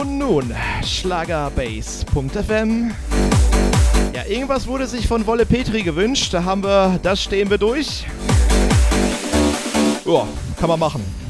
Und nun Schlagerbase.fm. Ja, irgendwas wurde sich von Wolle Petri gewünscht. Da haben wir, das stehen wir durch. Ja, kann man machen.